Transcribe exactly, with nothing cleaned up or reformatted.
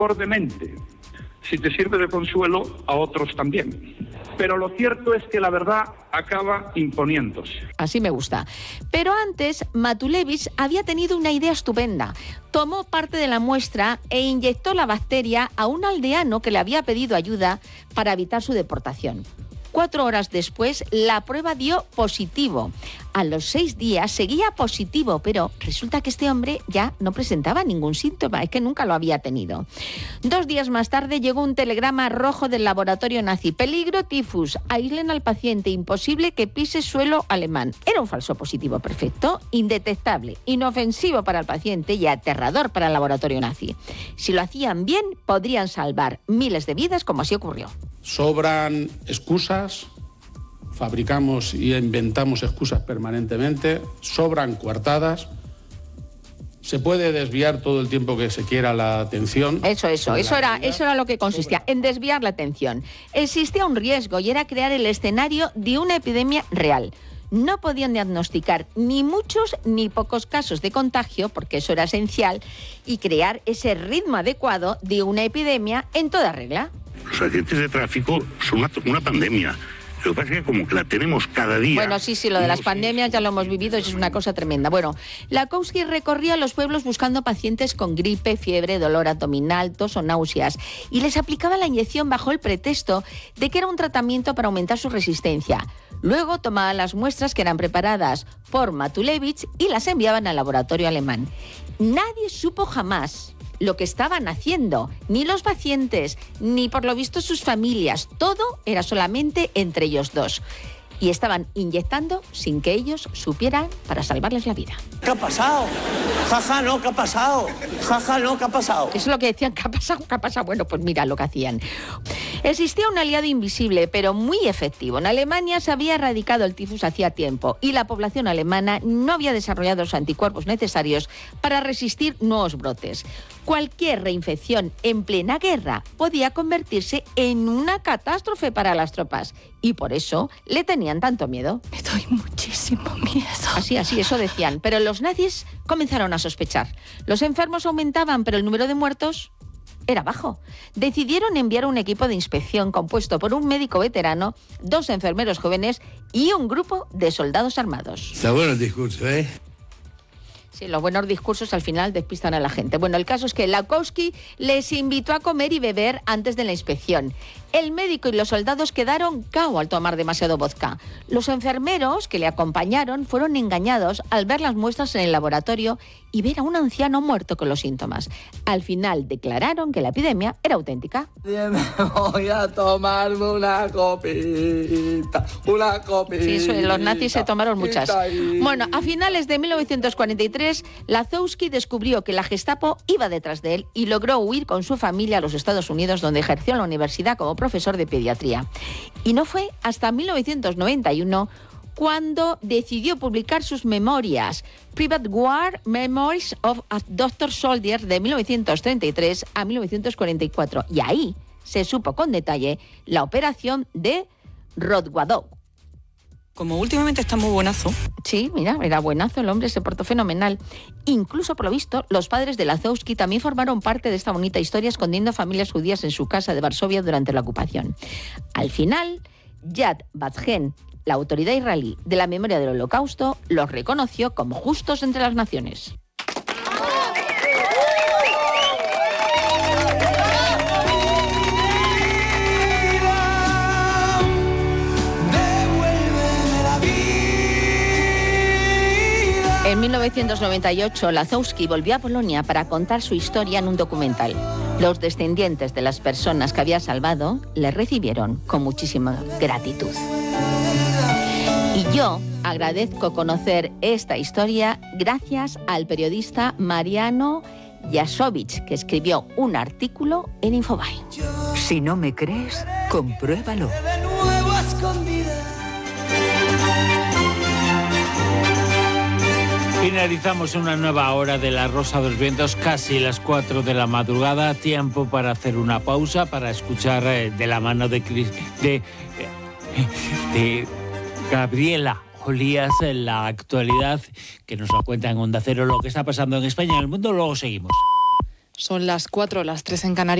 por demente. Si te sirve de consuelo, a otros también. Pero lo cierto es que la verdad acaba imponiéndose. Así me gusta. Pero antes, Matulevich había tenido una idea estupenda. Tomó parte de la muestra e inyectó la bacteria a un aldeano que le había pedido ayuda para evitar su deportación. Cuatro horas después, la prueba dio positivo. A los seis días seguía positivo, pero resulta que este hombre ya no presentaba ningún síntoma, es que nunca lo había tenido. Dos días más tarde llegó un telegrama rojo del laboratorio nazi. Peligro tifus, aíslen al paciente, imposible que pise suelo alemán. Era un falso positivo perfecto, indetectable, inofensivo para el paciente y aterrador para el laboratorio nazi. Si lo hacían bien, podrían salvar miles de vidas, como así ocurrió. Sobran excusas, fabricamos y inventamos excusas permanentemente, sobran coartadas, se puede desviar todo el tiempo que se quiera la atención. Eso, eso, eso era, eso era lo que consistía, en desviar la atención. Existía un riesgo y era crear el escenario de una epidemia real. No podían diagnosticar ni muchos ni pocos casos de contagio, porque eso era esencial, y crear ese ritmo adecuado de una epidemia en toda regla. Los accidentes de tráfico son una, una pandemia. Lo que pasa es que como que la tenemos cada día. Bueno, sí, sí, lo de las pandemias ya lo hemos vivido, es una cosa tremenda. Bueno, Lakowski recorría los pueblos buscando pacientes con gripe, fiebre, dolor abdominal, tos o náuseas, y les aplicaba la inyección bajo el pretexto de que era un tratamiento para aumentar su resistencia. Luego tomaba las muestras que eran preparadas por Matulevich y las enviaban al laboratorio alemán. Nadie supo jamás lo que estaban haciendo, ni los pacientes, ni por lo visto sus familias. Todo era solamente entre ellos dos. Y estaban inyectando sin que ellos supieran para salvarles la vida. ¿Qué ha pasado? Jaja, no, ¿qué ha pasado? Jaja, no, ¿qué ha pasado? Eso es lo que decían, ¿qué ha pasado? ¿Qué ha pasado? Bueno, pues mira lo que hacían. Existía un aliado invisible, pero muy efectivo. En Alemania se había erradicado el tifus hacía tiempo y la población alemana no había desarrollado los anticuerpos necesarios para resistir nuevos brotes. Cualquier reinfección en plena guerra podía convertirse en una catástrofe para las tropas y por eso le tenían tanto miedo. Me doy muchísimo miedo. Así, así, eso decían. Pero los nazis comenzaron a sospechar. Los enfermos aumentaban, pero el número de muertos era bajo. Decidieron enviar un equipo de inspección compuesto por un médico veterano, dos enfermeros jóvenes y un grupo de soldados armados. Está bueno el discurso, ¿eh? Sí, los buenos discursos al final despistan a la gente. Bueno, el caso es que Lakowski les invitó a comer y beber antes de la inspección. El médico y los soldados quedaron cao al tomar demasiado vodka. Los enfermeros que le acompañaron fueron engañados al ver las muestras en el laboratorio y ver a un anciano muerto con los síntomas. Al final declararon que la epidemia era auténtica. Voy a tomarme una copita, una copita. Sí, eso, los nazis se tomaron muchas. Bueno, a finales de mil novecientos cuarenta y tres, Lakowski descubrió que la Gestapo iba detrás de él y logró huir con su familia a los Estados Unidos, donde ejerció en la universidad como profesor de pediatría. Y no fue hasta mil novecientos noventa y uno cuando decidió publicar sus memorias, Private War Memories of a Doctor Soldier, de mil novecientos treinta y tres a mil novecientos cuarenta y cuatro. Y ahí se supo con detalle la operación de Rodwadow. Como últimamente está muy buenazo. Sí, mira, era buenazo, el hombre se portó fenomenal. Incluso, por lo visto, los padres de Lakowski también formaron parte de esta bonita historia escondiendo familias judías en su casa de Varsovia durante la ocupación. Al final, Yad Vashem, la autoridad israelí de la memoria del Holocausto, los reconoció como justos entre las naciones. En mil novecientos noventa y ocho, Lakowski volvió a Polonia para contar su historia en un documental. Los descendientes de las personas que había salvado le recibieron con muchísima gratitud. Y yo agradezco conocer esta historia gracias al periodista Mariano Jasowicz, que escribió un artículo en Infobae. Si no me crees, compruébalo. Finalizamos una nueva hora de La Rosa de los Vientos, casi las cuatro de la madrugada. Tiempo para hacer una pausa, para escuchar eh, de la mano de, de, de Gabriela Olías en la actualidad, que nos lo cuenta en Onda Cero, lo que está pasando en España y en el mundo. Luego seguimos. Son las cuatro, las tres en Canarias.